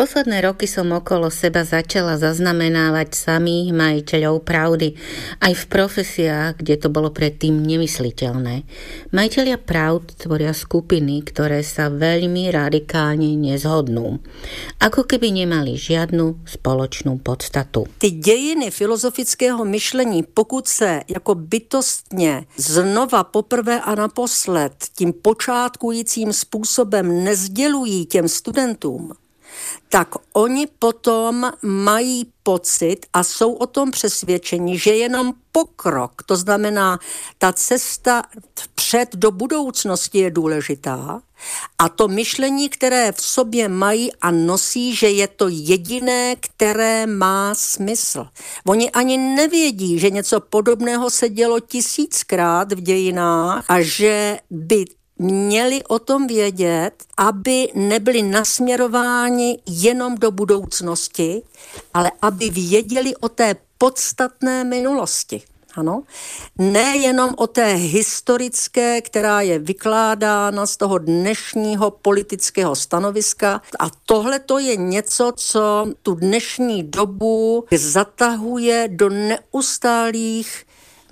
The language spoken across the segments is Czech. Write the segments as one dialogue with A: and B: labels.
A: posledné roky som okolo seba začala zaznamenávať samých majiteľov pravdy, aj v profesiách, kde to bolo predtým nemysliteľné. Majitelia pravd tvoria skupiny, ktoré sa veľmi radikálne nezhodnú. Ako keby nemali žiadnu spoločnú podstatu.
B: Ty dějiny filozofického myšlení, pokud se jako bytostně znova poprvé a naposled tím počátkujícím způsobem nezdělují těm studentům, tak oni potom mají pocit a jsou o tom přesvědčeni, že jenom pokrok, to znamená ta cesta vpřed do budoucnosti je důležitá a to myšlení, které v sobě mají a nosí, že je to jediné, které má smysl. Oni ani nevědí, že něco podobného se dělo 1000krát v dějinách a že by měli o tom vědět, aby nebyli nasměrováni jenom do budoucnosti, ale aby věděli o té podstatné minulosti. Ano? Nejenom o té historické, která je vykládána z toho dnešního politického stanoviska. A tohle to je něco, co tu dnešní dobu zatahuje do neustálých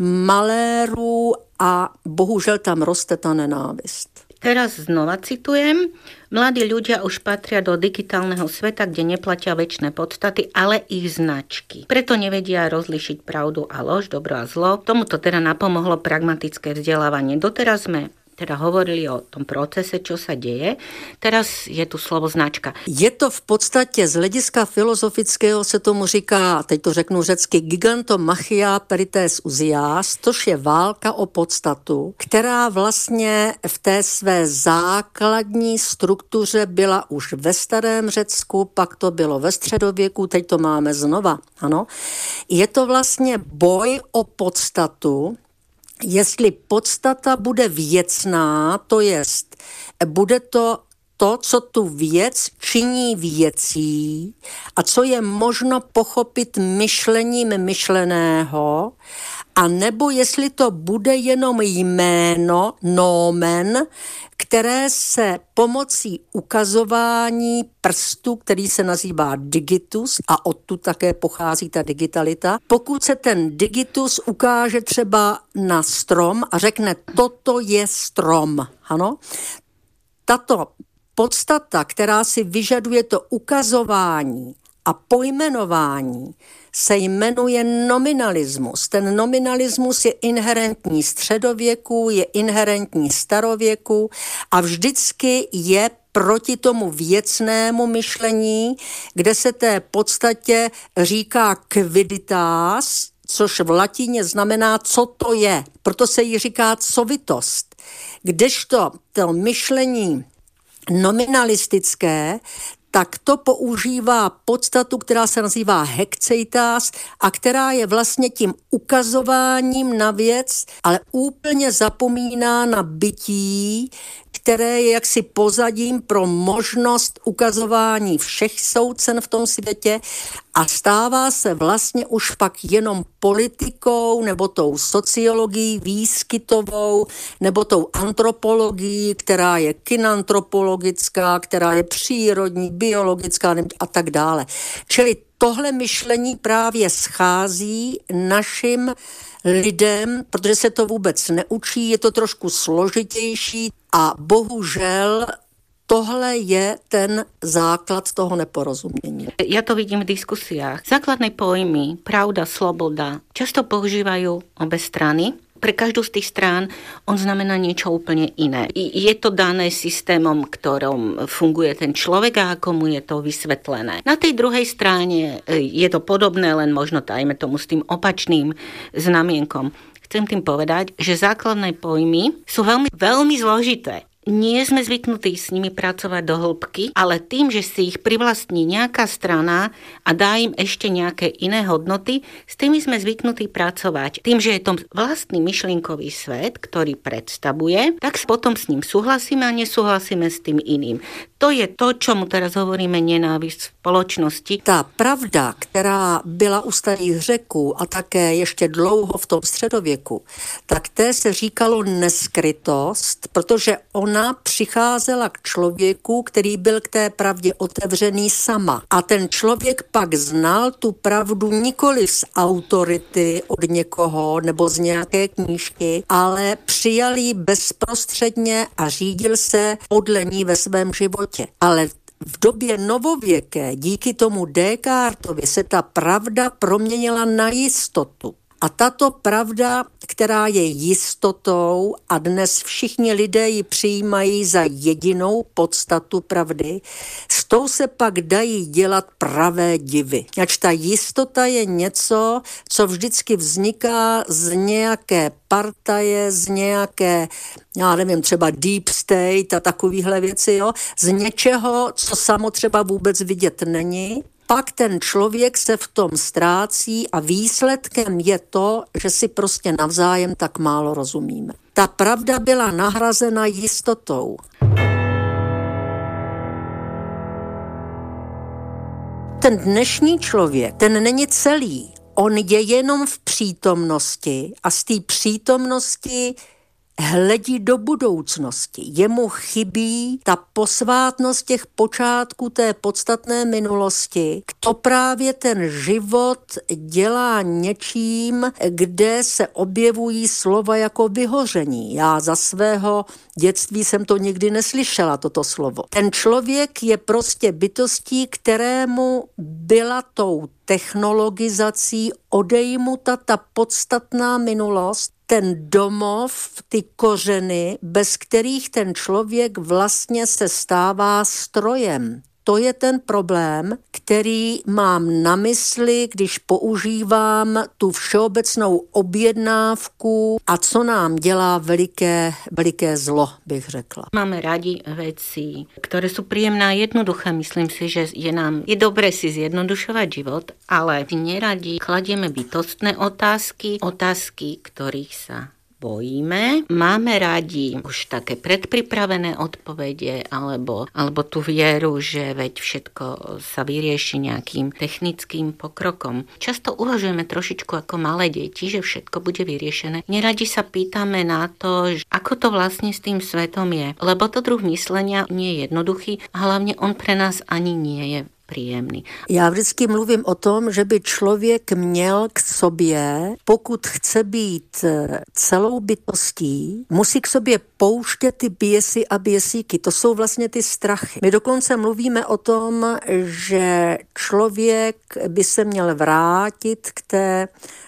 B: malérů a bohužel tam roste ta nenávist.
A: Teraz znova citujem. Mladí ľudia už patria do digitálneho sveta, kde neplatia večné podstaty, ale ich značky. Preto nevedia rozlišiť pravdu a lož, dobro a zlo. Tomuto teda napomohlo pragmatické vzdelávanie. Doteraz sme teda hovorili o tom procese, čo sa deje. Teraz je tu slovo značka.
B: Je to v podstatě z hlediska filozofického se tomu říká, teď to řeknu řecky, gigantomachia perites usias, tož je válka o podstatu, která vlastně v té své základní struktuře byla už ve starém Řecku, pak to bylo ve středověku, teď to máme znova. Ano. Je to vlastně boj o podstatu. Jestli podstata bude věcná, to jest, bude to, co tu věc činí věcí a co je možno pochopit myšlením myšleného, a nebo jestli to bude jenom jméno, nomen, které se pomocí ukazování prstu, který se nazývá digitus, a odtud také pochází ta digitalita, pokud se ten digitus ukáže třeba na strom a řekne, toto je strom, ano, tato podstata, která si vyžaduje to ukazování a pojmenování, se jmenuje nominalismus. Ten nominalismus je inherentní středověku, je inherentní starověku a vždycky je proti tomu věcnému myšlení, kde se té podstatě říká quiditas, což v latině znamená, co to je. Proto se jí říká covitost. Kdežto to myšlení nominalistické, tak to používá podstatu, která se nazývá hekceitas a která je vlastně tím ukazováním na věc, ale úplně zapomíná na bytí, které je jaksi pozadím pro možnost ukazování všech soucen v tom světě a stává se vlastně už pak jenom politikou nebo tou sociologií výskytovou nebo tou antropologií, která je kinantropologická, která je přírodní, biologická a tak dále. Čili tohle myšlení právě schází našim lidem, protože se to vůbec neučí, je to trošku složitější a bohužel tohle je ten základ toho neporozumění.
A: Ja to vidím v diskusiách. Základné pojmy, pravda, sloboda, často používajú obe strany. Pre každú z tých strán on znamená niečo úplne iné. Je to dané systémom, ktorom funguje ten človek a ako mu je to vysvetlené. Na tej druhej strane je to podobné, len možno dajme tomu s tým opačným znamienkom. Chcem tým povedať, že základné pojmy sú veľmi, veľmi zložité. Nie sme zvyknutí s nimi pracovať do hĺbky, ale tým, že si ich privlastní nejaká strana a dá im ešte nejaké iné hodnoty, s tými sme zvyknutí pracovať. Tým, že je to vlastný myšlienkový svet, ktorý predstavuje, tak potom s ním súhlasíme a nesúhlasíme s tým iným. To je to, čomu teraz hovoríme nenávisť v spoločnosti.
B: Ta pravda, která byla u starých Řeků a také ještě dlouho v tom středověku, tak té se říkalo neskrytost, protože ona ona přicházela k člověku, který byl k té pravdě otevřený sama. A ten člověk pak znal tu pravdu nikoli z autority od někoho nebo z nějaké knížky, ale přijal ji bezprostředně a řídil se podle ní ve svém životě. Ale v době novověké díky tomu Descartovi se ta pravda proměnila na jistotu. A tato pravda, která je jistotou a dnes všichni lidé ji přijímají za jedinou podstatu pravdy, s tou se pak dají dělat pravé divy. Ač ta jistota je něco, co vždycky vzniká z nějaké partaje, z nějaké, já nevím, třeba deep state a takovýhle věci, jo? Z něčeho, co samo třeba vůbec vidět není. Pak ten člověk se v tom ztrácí a výsledkem je to, že si prostě navzájem tak málo rozumíme. Ta pravda byla nahrazena jistotou. Ten dnešní člověk, ten není celý. On je jenom v přítomnosti a z té přítomnosti hledí do budoucnosti. Jemu chybí ta posvátnost těch počátků té podstatné minulosti. To právě ten život dělá něčím, kde se objevují slova jako vyhoření. Já za svého dětství jsem to nikdy neslyšela, toto slovo. Ten člověk je prostě bytostí, kterému byla tou technologizací odejmuta ta podstatná minulost, ten domov, ty kořeny, bez kterých ten člověk vlastně se stává strojem. To je ten problém, který mám na mysli, když používám tu všeobecnou objednávku a co nám dělá veliké zlo, bych řekla.
A: Máme rádi veci, ktoré sú príjemné a jednoduché. Myslím si, že je dobré si zjednodušovať život, ale neradi kladieme bytostné otázky, ktorých sa bojíme. Máme rádi už také predpripravené odpovede alebo tú vieru, že veď všetko sa vyrieši nejakým technickým pokrokom. Často uvažujeme trošičku ako malé deti, že všetko bude vyriešené. Neradi sa pýtame na to, ako to vlastne s tým svetom je, lebo to druh myslenia nie je jednoduchý a hlavne on pre nás ani nie je příjemný.
B: Já vždycky mluvím o tom, že by člověk měl k sobě, pokud chce být celou bytostí, musí k sobě pouštět ty biesy a biesíky. To jsou vlastně ty strachy. My dokonce mluvíme o tom, že člověk by se měl vrátit k té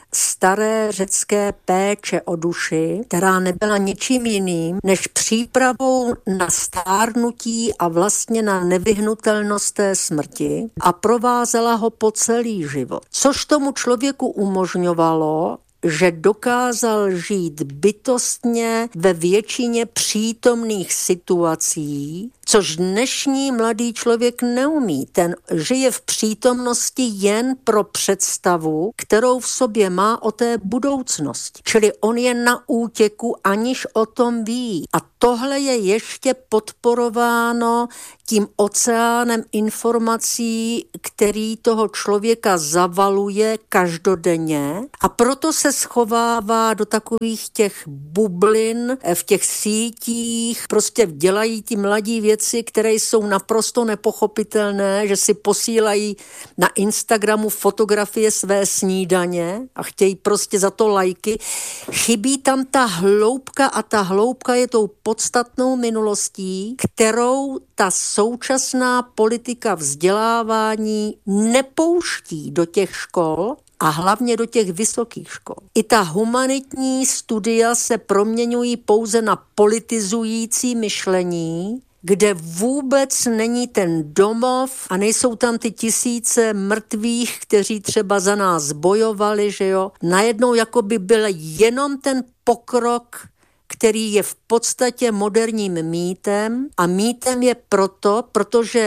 B: staré řecké péče o duši, která nebyla ničím jiným, než přípravou na stárnutí a vlastně na nevyhnutelnost té smrti a provázela ho po celý život. Což tomu člověku umožňovalo, že dokázal žít bytostně ve většině přítomných situací, což dnešní mladý člověk neumí. Ten žije v přítomnosti jen pro představu, kterou v sobě má o té budoucnosti. Čili on je na útěku, aniž o tom ví. A tohle je ještě podporováno tím oceánem informací, který toho člověka zavaluje každodenně a proto se schovává do takových těch bublin, v těch sítích, prostě dělají ti mladí věci, které jsou naprosto nepochopitelné, že si posílají na Instagramu fotografie své snídaně a chtějí prostě za to lajky. Chybí tam ta hloubka a ta hloubka je tou podstatnou minulostí, kterou ta současná politika vzdělávání nepouští do těch škol a hlavně do těch vysokých škol. I ta humanitní studia se proměňují pouze na politizující myšlení, kde vůbec není ten domov a nejsou tam ty tisíce mrtvých, kteří třeba za nás bojovali, že jo. Najednou jako by byl jenom ten pokrok, který je v podstatě moderním mýtem a mýtem je protože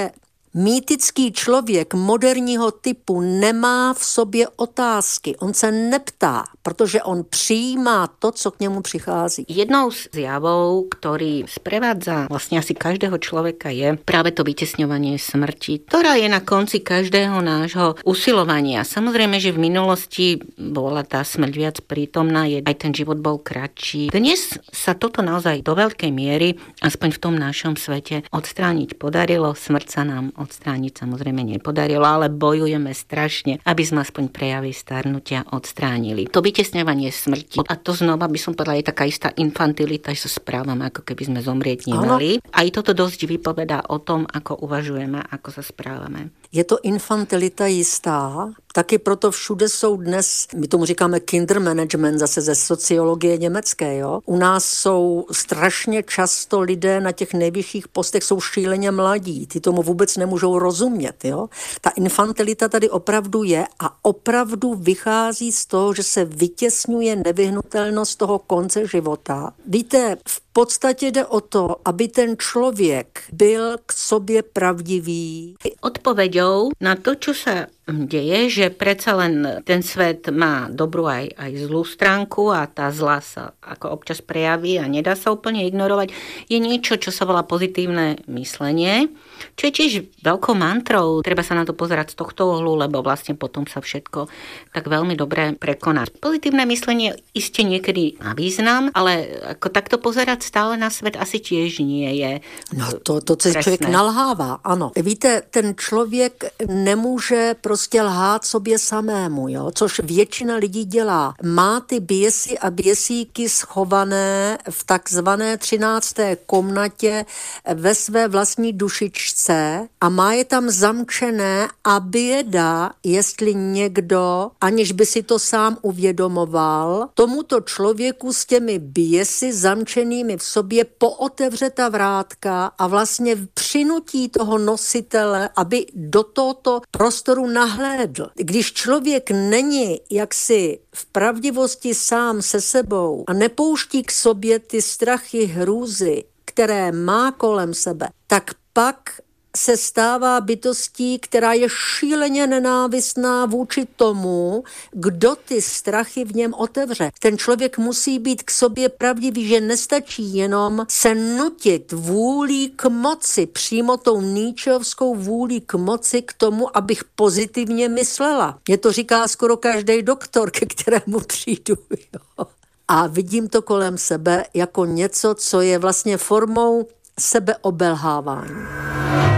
B: Mýtický člověk moderního typu nemá v sobě otázky. On se neptá, protože on přijímá to, co k němu přichází.
A: Jednou z zjavov, ktorý sprevádza vlastne asi každého človeka, je práve to vytesňovanie smrti, ktorá je na konci každého nášho usilovania. Samozrejme, že v minulosti bola tá smrť viac prítomná, aj ten život bol kratší. Dnes sa toto naozaj do veľkej miery, aspoň v tom našom svete, odstrániť podarilo. Smrť sa nám odstrániť samozrejme nepodarilo, ale bojujeme strašne, aby sme aspoň prejavy starnutia odstránili. To vytesňovanie smrti, a to znova by som povedala, je taká istá infantilita, že sa správame, ako keby sme zomrieť nemali. Aj toto dosť vypovedá o tom, ako uvažujeme, ako sa správame.
B: Je to infantilita jistá, taky proto všude jsou dnes, my tomu říkáme Kindermanagement, zase ze sociologie německé, jo. U nás jsou strašně často lidé na těch nejvyšších postech jsou šíleně mladí, ty tomu vůbec nemůžou rozumět, jo. Ta infantilita tady opravdu je a opravdu vychází z toho, že se vytěsňuje nevyhnutelnost toho konce života. Víte, v podstatě jde o to, aby ten člověk byl k sobě pravdivý.
A: Odpoveďou na to, čo sa deje, že predsa len ten svet má dobrú aj zlú stránku a tá zlá sa ako občas prejaví a nedá sa úplne ignorovať, je niečo, čo sa volá pozitívne myslenie, čo je tiež veľkou mantrou. Treba sa na to pozerať z tohto uhlu, lebo vlastne potom sa všetko tak veľmi dobre prekoná. Pozitívne myslenie iste niekedy má význam, ale ako takto pozerať stále na svet asi tiež nie je.
B: No to člověk nalhává, ano. Víte, ten člověk nemůže prostě lhát sobě samému, jo? Což většina lidí dělá. Má ty biesy a biesíky schované v takzvané 13. komnatě ve své vlastní dušičce a má je tam zamčené a běda, jestli někdo, aniž by si to sám uvědomoval, tomuto člověku s těmi biesy zamčenými v sobě pootevře ta vrátka a vlastně přinutí toho nositele, aby do tohoto prostoru nahlédl. Když člověk není jaksi v pravdivosti sám se sebou a nepouští k sobě ty strachy, hrůzy, které má kolem sebe, tak pak se stává bytostí, která je šíleně nenávistná vůči tomu, kdo ty strachy v něm otevře. Ten člověk musí být k sobě pravdivý, že nestačí jenom se nutit vůlí k moci, přímo tou Nietzscheovskou vůlí k moci k tomu, abych pozitivně myslela. Mě to říká skoro každý doktor, ke kterému přijdu. Jo. A vidím to kolem sebe jako něco, co je vlastně formou sebeobelhávání.